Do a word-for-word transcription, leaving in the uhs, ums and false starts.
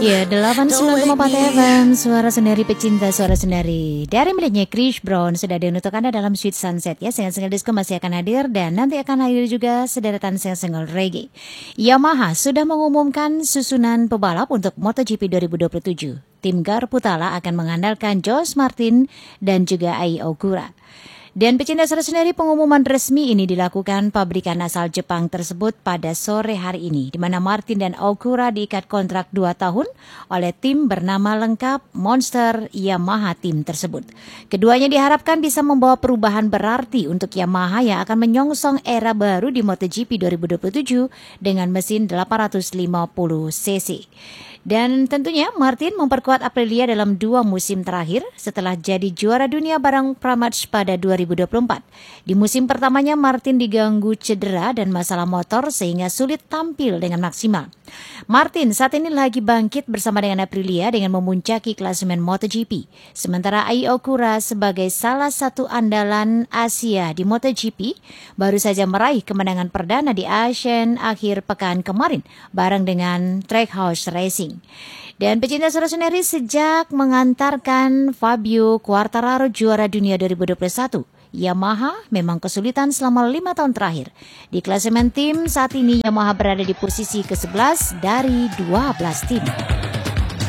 Ya, delapan puluh sembilan koma empat F M, suara sendiri pecinta suara sendiri. Dari miliknya Chris Brown sudah diuntuk Anda dalam Sweet Sunset ya. Single-single disco masih akan hadir dan nanti akan hadir juga sederetan single-single reggae. Yamaha sudah mengumumkan susunan pebalap untuk MotoGP dua ribu dua puluh tujuh. Tim Garputala akan mengandalkan Josh Martin dan juga Ai Ogura. Dan pecinta suara sendiri, pengumuman resmi ini dilakukan pabrikan asal Jepang tersebut pada sore hari ini, di mana Martin dan Ogura diikat kontrak dua tahun oleh tim bernama lengkap Monster Yamaha Team tersebut. Keduanya diharapkan bisa membawa perubahan berarti untuk Yamaha yang akan menyongsong era baru di MotoGP dua ribu dua puluh tujuh dengan mesin delapan ratus lima puluh cc. Dan tentunya Martin memperkuat Aprilia dalam dua musim terakhir setelah jadi juara dunia bareng Pramac pada dua ribu dua puluh empat. Di musim pertamanya Martin diganggu cedera dan masalah motor sehingga sulit tampil dengan maksimal. Martin saat ini lagi bangkit bersama dengan Aprilia dengan memuncaki klasemen MotoGP. Sementara Ai Ogura sebagai salah satu andalan Asia di MotoGP baru saja meraih kemenangan perdana di Asen akhir pekan kemarin bareng dengan Trackhouse Racing. Dan pecinta suara sendiri, sejak mengantarkan Fabio Quartararo juara dunia dua ribu dua puluh satu, Yamaha memang kesulitan selama lima tahun terakhir. Di klasemen tim saat ini Yamaha berada di posisi ke sebelas dari dua belas tim.